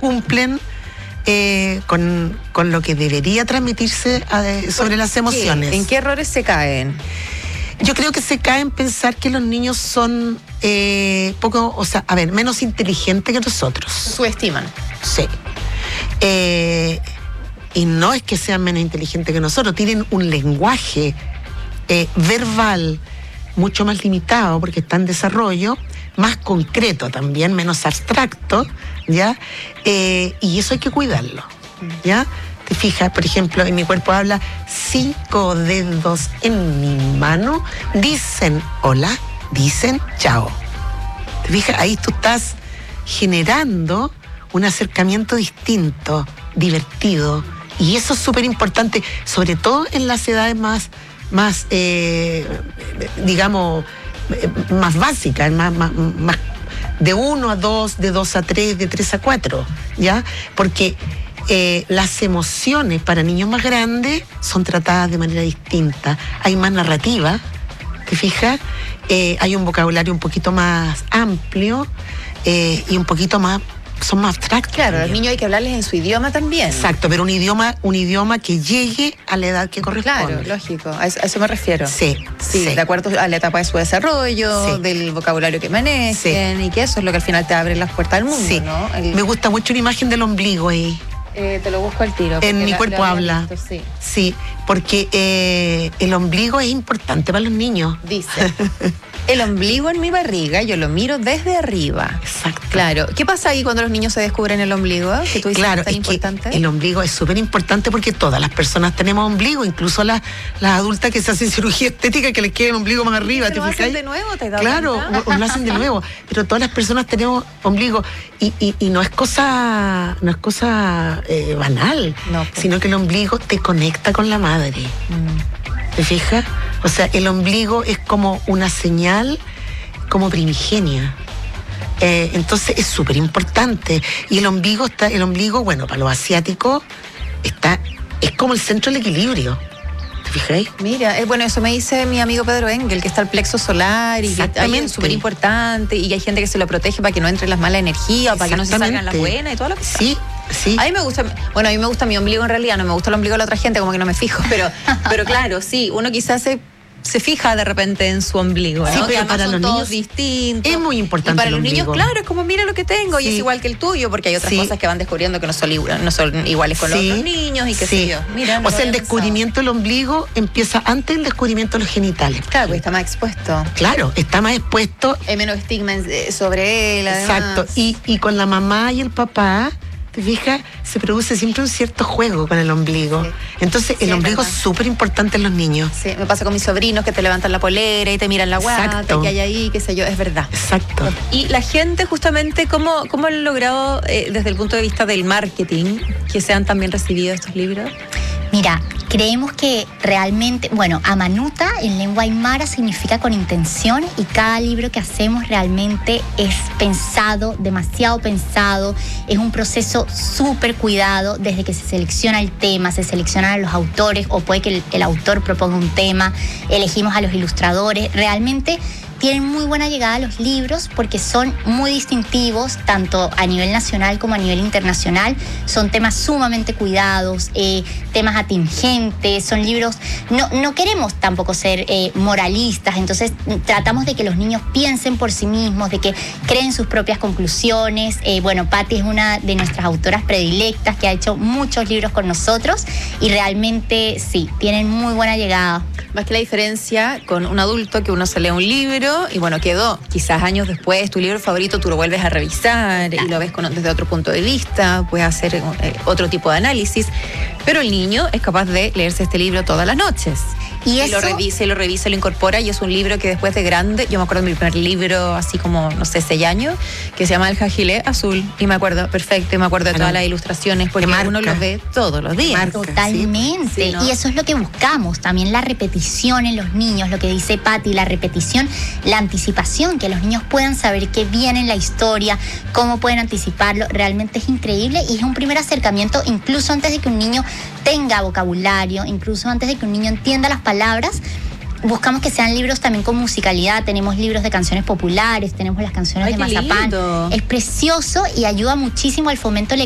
cumplen con lo que debería transmitirse sobre las emociones. ¿En qué errores se caen? Yo creo que se cae en pensar que los niños son menos inteligentes que nosotros. Subestiman. Sí. Y no es que sean menos inteligentes que nosotros, tienen un lenguaje verbal mucho más limitado porque está en desarrollo, más concreto también, menos abstracto, ¿ya? Y eso hay que cuidarlo, ¿ya? Te fijas, por ejemplo, en mi cuerpo habla 5 dedos en mi mano, dicen hola, dicen chao. Te fijas, ahí tú estás generando un acercamiento distinto, divertido, y eso es súper importante, sobre todo en las edades más básicas, más de 1 a 2, de 2 a 3, de 3 a 4, ¿ya? Porque las emociones para niños más grandes son tratadas de manera distinta. Hay más narrativa, ¿te fijas? Hay un vocabulario un poquito más amplio y un poquito más, son más abstractos. Claro, a los niños hay que hablarles en su idioma también. Exacto, pero un idioma que llegue a la edad que corresponde. Claro, lógico, a eso me refiero. Sí. De acuerdo a la etapa de su desarrollo, del vocabulario que manejen, y que eso es lo que al final te abre las puertas al mundo, sí. ¿no? Me gusta mucho una imagen del ombligo ahí. Te lo busco al tiro. En mi cuerpo habla. Visto, sí. Sí, porque el ombligo es importante para los niños. Dice, el ombligo en mi barriga, yo lo miro desde arriba. Exacto. Claro. ¿Qué pasa ahí cuando los niños se descubren el ombligo? Que tú dices claro, que es tan es importante. Que el ombligo es súper importante porque todas las personas tenemos ombligo, incluso las adultas que se hacen cirugía estética que les queda el ombligo más arriba. ¿Pero ¿te lo fijas? hacen de nuevo? ¿Te das Claro, cuenta? o lo hacen de nuevo. Pero todas las personas tenemos ombligo y no es cosa banal, No, pues. sino que el ombligo te conecta con la madre. ¿Te fijas? O sea, el ombligo es como una señal como primigenia. Entonces es súper importante. Y el ombligo, bueno, para los asiáticos es como el centro del equilibrio. ¿Te fijáis? Mira, bueno, eso me dice mi amigo Pedro Engel, que está el plexo solar y que es súper importante y hay gente que se lo protege para que no entren las malas energías, para que no se salgan las buenas y todo lo que sea. Sí. A mí me gusta mi ombligo en realidad, no me gusta el ombligo de la otra gente, como que no me fijo, pero claro, sí, uno quizás se fija de repente en su ombligo, ¿no? Sí, pero para los son niños todos distintos. es muy importante. Y para el los ombligo. niños, claro, es como mira lo que tengo y es igual que el tuyo, porque hay otras cosas que van descubriendo que no son iguales con los otros niños y qué sé yo. Mira, o sea, el descubrimiento del ombligo empieza antes del descubrimiento de los genitales. Claro, porque está más expuesto. Claro, está más expuesto. Hay menos estigma sobre él, además. Exacto. Y con la mamá y el papá, te fijas, se produce siempre un cierto juego con el ombligo. Sí. Entonces, el ombligo es súper importante en los niños. Sí, me pasa con mis sobrinos que te levantan la polera y te miran la guata, que hay ahí, qué sé yo, es verdad. Exacto. Y la gente, justamente, ¿cómo han logrado, desde el punto de vista del marketing, que sean tan bien recibidos estos libros? Mira, creemos que realmente, Amanuta en lengua aymara significa con intención y cada libro que hacemos realmente es pensado, demasiado pensado, es un proceso súper cuidado desde que se selecciona el tema, se seleccionan a los autores o puede que el autor proponga un tema, elegimos a los ilustradores, realmente tienen muy buena llegada a los libros porque son muy distintivos, tanto a nivel nacional como a nivel internacional. Son temas sumamente cuidados, temas atingentes, son libros... No queremos tampoco ser moralistas, entonces tratamos de que los niños piensen por sí mismos, de que creen sus propias conclusiones. Patti es una de nuestras autoras predilectas que ha hecho muchos libros con nosotros y realmente sí, tienen muy buena llegada. Más que la diferencia con un adulto que uno se lee un libro y quedó quizás años después tu libro favorito, tú lo vuelves a revisar y lo ves desde otro punto de vista, puedes hacer otro tipo de análisis, pero el niño es capaz de leerse este libro todas las noches. Y lo revisa, lo incorpora y es un libro que después de grande, yo me acuerdo de mi primer libro, así como, 6 años, que se llama El Jajilé Azul, y me acuerdo perfecto, y me acuerdo de todas las ilustraciones, porque uno los ve todos los días. Totalmente, y eso es lo que buscamos, también la repetición en los niños, lo que dice Patti, la repetición, la anticipación, que los niños puedan saber qué viene en la historia, cómo pueden anticiparlo, realmente es increíble y es un primer acercamiento, incluso antes de que un niño tenga vocabulario, incluso antes de que un niño entienda las palabras. Buscamos que sean libros también con musicalidad, tenemos libros de canciones populares, tenemos las canciones de Mazapán. Lindo. Es precioso y ayuda muchísimo al fomento